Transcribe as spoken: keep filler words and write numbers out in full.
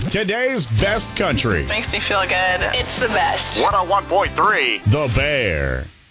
Today's best country. Makes me feel good. It's the best. one oh one point three The Bear.